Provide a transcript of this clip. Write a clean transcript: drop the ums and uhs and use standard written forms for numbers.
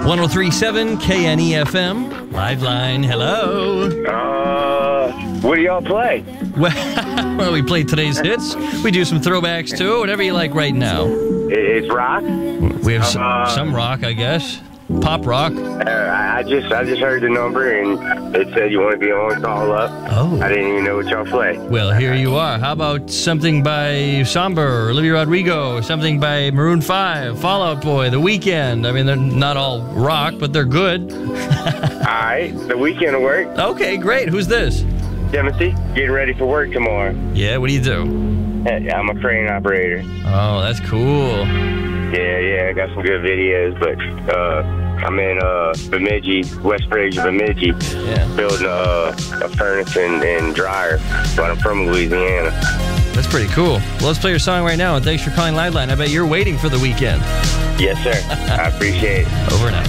1037 KNEFM. Liveline, hello. What do y'all play? Well, we play today's hits. We do some throwbacks too, whatever you like right now. It's rock? We have some rock, I guess. Pop rock. I just heard the number and it said you want to be on, call up. Oh. I didn't even know what y'all play. Well, here you are. How about something by Somber, Olivia Rodrigo, something by Maroon 5, Fall Out Boy, The Weeknd. I mean, they're not all rock, but they're good. All right, The Weeknd will work. Okay, great. Who's this? Timothy, getting ready for work tomorrow. Yeah, what do you do? I'm a crane operator. Oh, that's cool. Yeah, I got some good videos, but I'm in Bemidji, West Fraser, Bemidji, building a furnace and dryer, but I'm from Louisiana. That's pretty cool. Well, let's play your song right now, and thanks for calling Liveline. I bet you're waiting for The Weeknd. Yes, sir. I appreciate it. Over now.